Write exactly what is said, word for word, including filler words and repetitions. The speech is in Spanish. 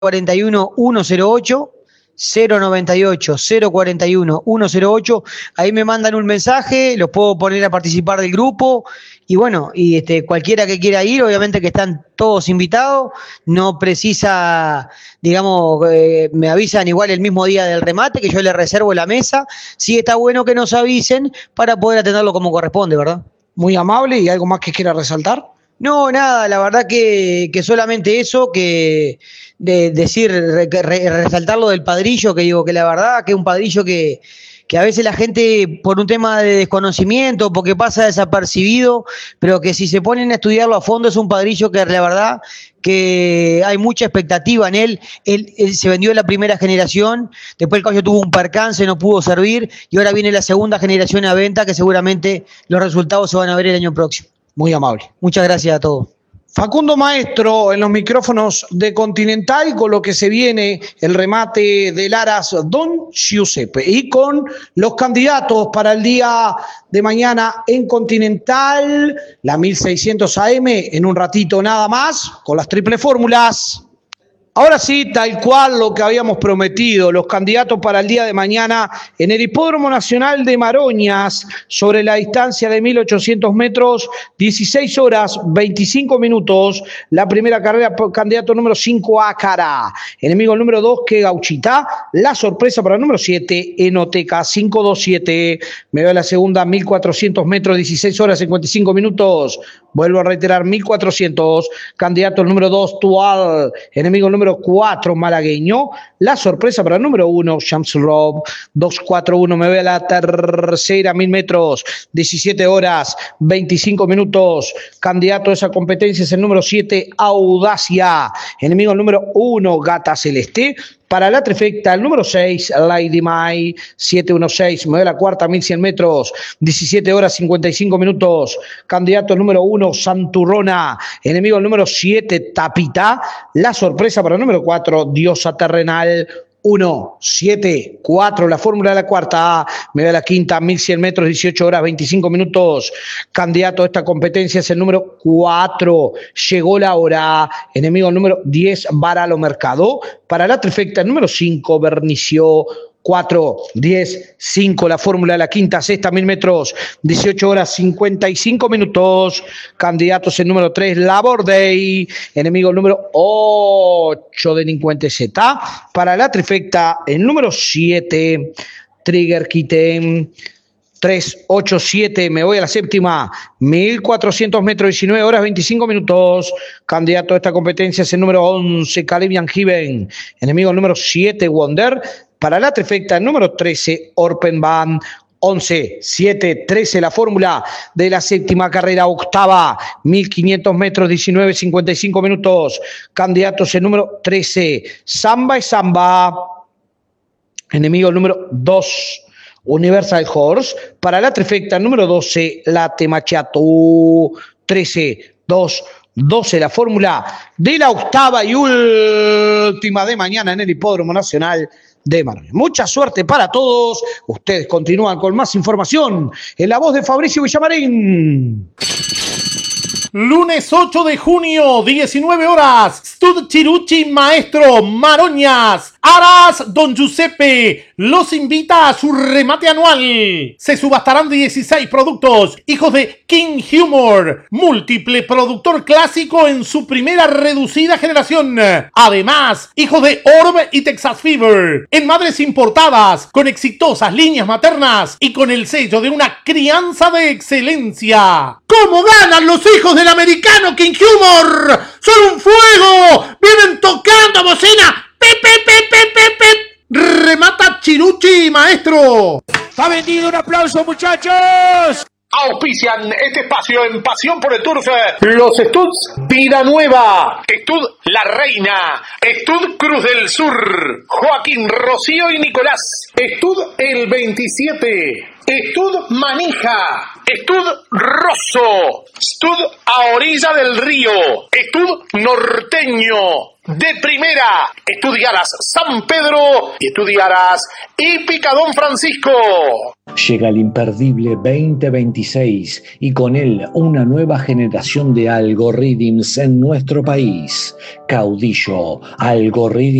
cuarenta y uno, ciento ocho, cero noventa y ocho, cero cuarenta y uno, ciento ocho. Ahí me mandan un mensaje, los puedo poner a participar del grupo. Y bueno, y este, cualquiera que quiera ir, obviamente que están todos invitados. No precisa, digamos, eh, me avisan igual el mismo día del remate, que yo les reservo la mesa. Sí está bueno que nos avisen para poder atenderlo como corresponde, ¿verdad? Muy amable. ¿Y algo más que quiera resaltar? No, nada, la verdad que, que solamente eso, que de, decir, re, re, resaltar lo del padrillo, que digo que la verdad que es un padrillo que, que a veces la gente por un tema de desconocimiento, porque pasa desapercibido, pero que si se ponen a estudiarlo a fondo es un padrillo que la verdad que hay mucha expectativa en él. Él, él se vendió en la primera generación, después el caballo tuvo un percance, no pudo servir, y ahora viene la segunda generación a venta, que seguramente los resultados se van a ver el año próximo. Muy amable. Muchas gracias a todos. Facundo Maestro en los micrófonos de Continental, con lo que se viene el remate del Aras Don Giuseppe. Y con los candidatos para el día de mañana en Continental, la mil seiscientos A M, en un ratito nada más, con las triple fórmulas. Ahora sí, tal cual lo que habíamos prometido, los candidatos para el día de mañana en el Hipódromo Nacional de Maroñas, sobre la distancia de mil ochocientos metros, dieciséis horas, veinticinco minutos. La primera carrera, candidato número cinco, Ácara. Enemigo número dos, que Gauchita. La sorpresa para el número siete, Enoteca, cinco dos siete. Me veo la segunda, mil cuatrocientos metros, dieciséis horas, cincuenta y cinco minutos. Vuelvo a reiterar, mil cuatrocientos. Candidato número dos, Tual. Enemigo número Número cuatro, Malagueño. La sorpresa para el número uno, Shams Rob, dos cuatro uno. Me ve a la tercera, mil metros, diecisiete horas, veinticinco minutos. Candidato a esa competencia es el número siete, Audacia. Enemigo número uno, Gata Celeste. Para la trifecta, el número seis, Lady Mai, siete uno seis, me ve la cuarta, mil cien metros, diecisiete horas, cincuenta y cinco minutos. Candidato número uno, Santurrona. Enemigo número siete, Tapita. La sorpresa para el número cuatro, Diosa Terrenal. uno, siete, cuatro, la fórmula de la cuarta, me ve la quinta, mil cien metros, dieciocho horas, veinticinco minutos. Candidato a esta competencia es el número cuatro, Llegó la hora. Enemigo número diez, Varalo Mercado. Para la trifecta, el número cinco, Bernicio. cuatro, diez, cinco, la fórmula de la quinta, sexta, mil metros, dieciocho horas, cincuenta y cinco minutos. Candidatos el número tres, Labor Day. Enemigo número ocho, Delincuente Z. Para la trifecta, el número siete, Trigger Kitten. tres, ocho, siete, me voy a la séptima, mil cuatrocientos metros, diecinueve horas, veinticinco minutos. Candidato a esta competencia es el número once, Calibian Given. Enemigo número siete, Wonder. Para la trifecta, el número trece, Orpen Van. once, siete, trece, la fórmula de la séptima carrera, octava, mil quinientos metros, diecinueve, cincuenta y cinco minutos. Candidatos el número trece, Samba y Samba. Enemigo número dos, Universal Horse. Para la trifecta, número doce, La Temachato. trece, dos, doce, la fórmula de la octava y última de mañana en el Hipódromo Nacional de Maroñas. Mucha suerte para todos. Ustedes continúan con más información en la voz de Fabricio Villamarín. Lunes ocho de junio, diecinueve horas, Stud Chiruchi Maestro Maroñas. Aras Don Giuseppe los invita a su remate anual. Se subastarán dieciséis productos, hijos de King Humor, múltiple productor clásico en su primera reducida generación. Además, hijos de Orb y Texas Fever, en madres importadas, con exitosas líneas maternas y con el sello de una crianza de excelencia. ¿Cómo ganan los hijos del americano King Humor? ¡Son un fuego! ¡Vienen tocando bocina! ¡Pep, pep, pep, pep, pep, pep! ¡Remata Chiruchi, maestro! ¡Está vendido! ¡Un aplauso, muchachos! Auspician este espacio en Pasión por el Turf. Los Studs Vida Nueva, Stud La Reina, Stud Cruz del Sur, Joaquín, Rocío y Nicolás, Stud El veintisiete, Stud Manija, Stud Rosso, Stud A Orilla del Río, Stud Norteño, de primera. Estudiarás San Pedro y estudiarás Hípica Don Francisco. Llega el imperdible veinte veintiséis y con él una nueva generación de algoritmos en nuestro país. Caudillo, algoritmo.